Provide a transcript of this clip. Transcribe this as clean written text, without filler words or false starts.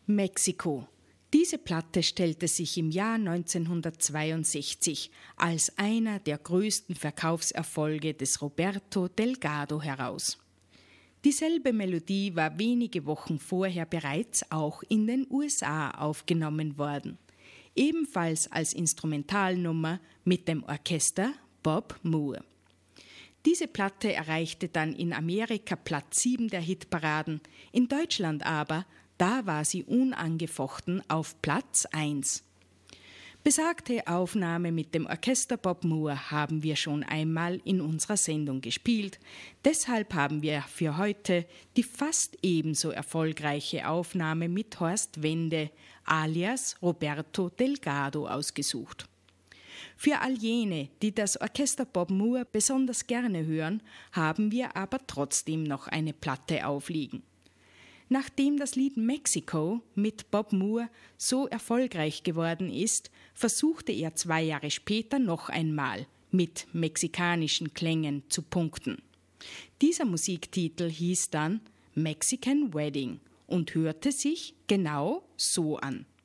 Mexiko. Diese Platte stellte sich im Jahr 1962 als einer der größten Verkaufserfolge des Roberto Delgado heraus. Dieselbe Melodie war wenige Wochen vorher bereits auch in den USA aufgenommen worden, ebenfalls als Instrumentalnummer mit dem Orchester Bob Moore. Diese Platte erreichte dann in Amerika Platz 7 der Hitparaden, in Deutschland aber, da war sie unangefochten auf Platz 1. Besagte Aufnahme mit dem Orchester Bob Moore haben wir schon einmal in unserer Sendung gespielt, deshalb haben wir für heute die fast ebenso erfolgreiche Aufnahme mit Horst Wende alias Roberto Delgado ausgesucht. Für all jene, die das Orchester Bob Moore besonders gerne hören, haben wir aber trotzdem noch eine Platte aufliegen. Nachdem das Lied Mexico mit Bob Moore so erfolgreich geworden ist, versuchte er 2 Jahre später noch einmal mit mexikanischen Klängen zu punkten. Dieser Musiktitel hieß dann Mexican Wedding und hörte sich genau so an.